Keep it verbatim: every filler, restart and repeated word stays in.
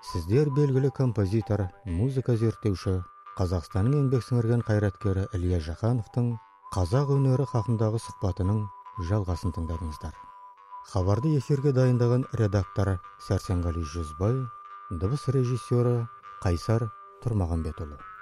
Сіздер белгілі композитор, музыка зерттеуші, Қазақстанның еңбек сіңірген қайраткері Илья Жақановтың қазақ өнері хақындағы сұхбатының жалғасын тыңдадыңыздар. Хабарды эфирге дайындаған редактор Сәрсенғали Жүзбай, дыбыс режиссері Қайсар Тұрмағанбетұлы.